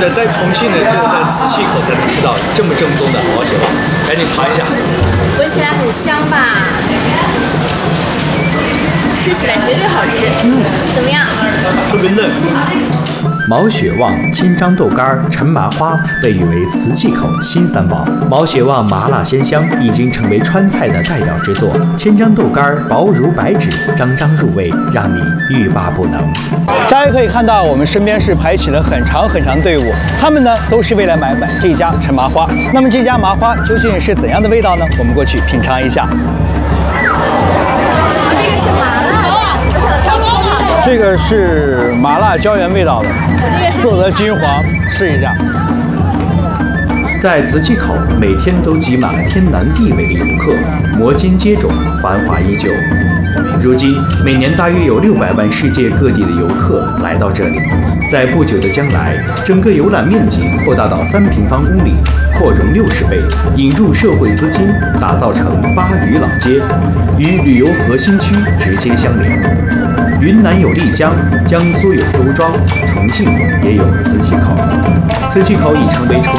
的在重庆呢，只有在磁器口才能吃到这么正宗的毛血旺，赶紧尝一下。 闻起来很香吧？吃起来绝对好吃。怎么样？ 特别嫩。 毛血旺、千张豆干、陈麻花被誉为瓷器口新三宝。毛血旺麻辣鲜香，已经成为川菜的代表之作。千张豆干薄如白纸，张张入味，让你欲罢不能。 大家可以看到，我们身边是排起了很长很长的队伍，他们呢都是为了买这家陈麻花。那么这家麻花究竟是怎样的味道呢？我们过去品尝一下。这个是麻辣椒盐味道的，色泽金黄，试一下。 在瓷器口，每天都挤满了天南地北的游客，摩肩接踵，繁华依旧。如今，每年大约有600万世界各地的游客来到这里。在不久的将来，整个游览面积扩大到3平方公里，扩容60倍，引入社会资金，打造成巴渝老街，与旅游核心区直接相连。云南有丽江，江苏有周庄，重庆也有磁器口。磁器口已成为